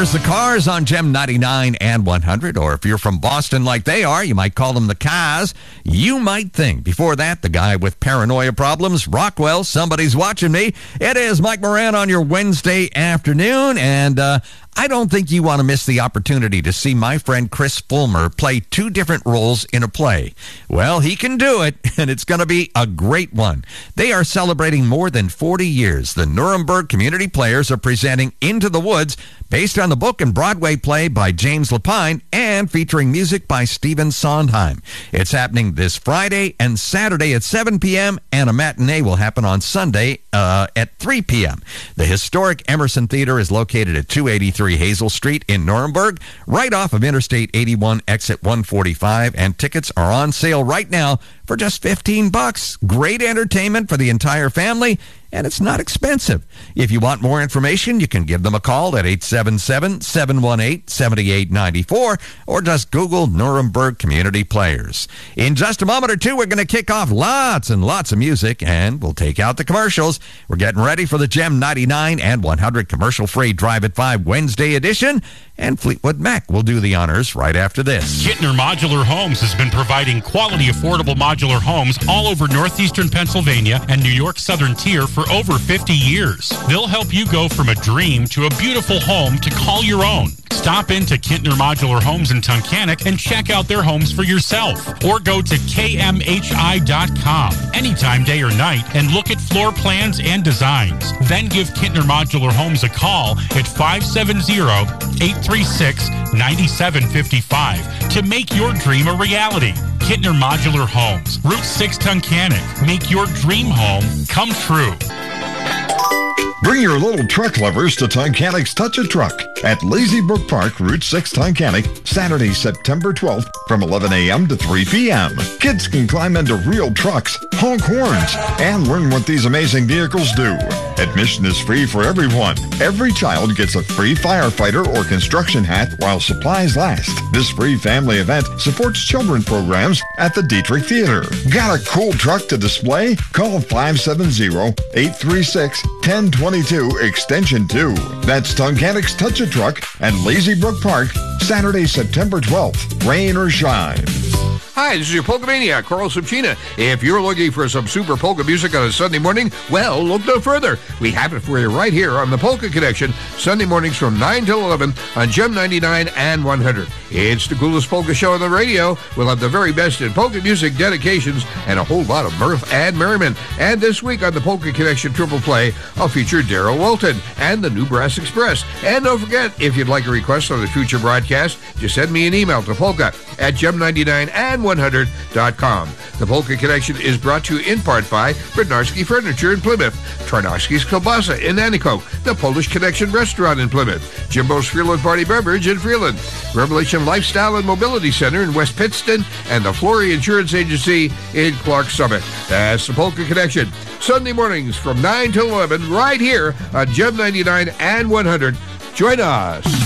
There's the Cars on Gem 99 and 100, or if you're from Boston like they are, you might call them the Cars. You might think. Before that, the guy with paranoia problems, Rockwell, Somebody's Watching Me. It is Mike Moran on your Wednesday afternoon, and I don't think you want to miss the opportunity to see my friend Chris Fulmer play two different roles in a play. Well, he can do it, and it's going to be a great one. They are celebrating more than 40 years. The Nuremberg Community Players are presenting Into the Woods, based on the book and Broadway play by James Lapine and featuring music by Stephen Sondheim. It's happening this Friday and Saturday at 7 p.m., and a matinee will happen on Sunday at 3 p.m. The historic Emerson Theater is located at 283 Hazel Street in Nuremberg, right off of Interstate 81, exit 145, and tickets are on sale right now for just $15. Great entertainment for the entire family, and it's not expensive. If you want more information, you can give them a call at 877-718-7894 or just Google Nuremberg Community Players. In just a moment or two, we're going to kick off lots and lots of music, and we'll take out the commercials. We're getting ready for the Gem 99 and 100 commercial-free Drive at 5 Wednesday edition, and Fleetwood Mac will do the honors right after this. Kittner Modular Homes has been providing quality, affordable modular homes all over northeastern Pennsylvania and New York Southern Tier for over 50 years. They'll help you go from a dream to a beautiful home to call your own. Stop into Kittner Modular Homes in Tunkhannock and check out their homes for yourself. Or go to kmhi.com anytime, day or night, and look at floor plans and designs. Then give Kittner Modular Homes a call at 570-836-9755 to make your dream a reality. Kittner Modular Homes, Route 6 Tunkhannock. Make your dream home come true. Bring your little truck lovers to Tunkhannock's Touch a Truck at Lazy Brook Park, Route 6, Tunkhannock, Saturday, September 12th from 11 a.m. to 3 p.m. Kids can climb into real trucks, honk horns, and learn what these amazing vehicles do. Admission is free for everyone. Every child gets a free firefighter or construction hat while supplies last. This free family event supports children programs at the Dietrich Theater. Got a cool truck to display? Call 570-836-1022, extension 2. That's Tunkhannock's Touch a Truck at Lazy Brook Park, Saturday, September 12th, rain or shine. Hi, this is your Polka Maniac, Carl Subchina. If you're looking for some super polka music on a Sunday morning, well, look no further. We have it for you right here on the Polka Connection, Sunday mornings from 9 till 11 on Gem 99 and 100. It's the coolest polka show on the radio. We'll have the very best in polka music, dedications, and a whole lot of mirth and merriment. And this week on the Polka Connection Triple Play, I'll feature Daryl Walton and the New Brass Express. And don't forget, if you'd like a request on a future broadcast, just send me an email to polka@gem99and100.com. The Polka Connection is brought to you in part by Bednarski Furniture in Plymouth, Tarnowski's Kielbasa in Antico, the Polish Connection Restaurant in Plymouth, Jimbo's Freeland Party Beverage in Freeland, Revelation Lifestyle and Mobility Center in West Pittston, and the Flory Insurance Agency in Clark Summit. That's the Polka Connection. Sunday mornings from 9 till 11 right here on Gem 99 and 100. Join us.